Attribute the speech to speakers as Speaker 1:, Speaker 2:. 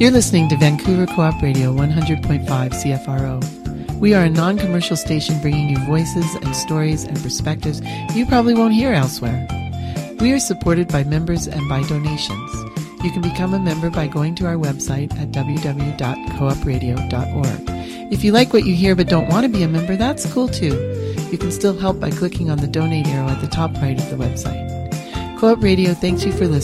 Speaker 1: You're listening to Vancouver Co-op Radio 100.5 CFRO. We are a non-commercial station bringing you voices and stories and perspectives you probably won't hear elsewhere. We are supported by members and by donations. You can become a member by going to our website at www.coopradio.org. If you like what you hear but don't want to be a member, that's cool too. You can still help by clicking on the donate arrow at the top right of the website. Co-op Radio thanks you for listening.